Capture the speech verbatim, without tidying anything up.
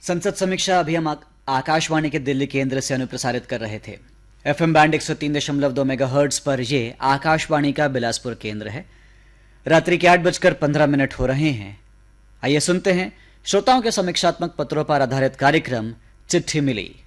संसद समीक्षा अभी हम आकाशवाणी के दिल्ली केंद्र से अनुप्रसारित कर रहे थे। एफएम बैंड एक सौ तीन दशमलव दो मेगाहर्ट्ज पर ये आकाशवाणी का बिलासपुर केंद्र है। रात्रि के आठ बजकर पंद्रह मिनट हो रहे हैं। आइए सुनते हैं श्रोताओं के समीक्षात्मक पत्रों पर आधारित कार्यक्रम चिट्ठी मिली।